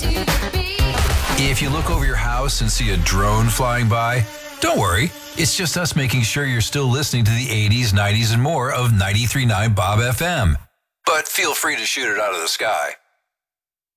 If you look over your house and see a drone flying by, don't worry. It's just us making sure you're still listening to the 80s, 90s, and more of 93.9 Bob FM. But feel free to shoot it out of the sky.